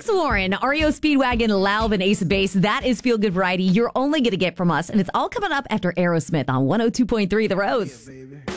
Warren, REO Speedwagon, Laub, and Ace of Base. That is Feel Good Variety. You're only going to get from us. And it's all coming up after Aerosmith on 102.3 The Rose. Yeah, baby.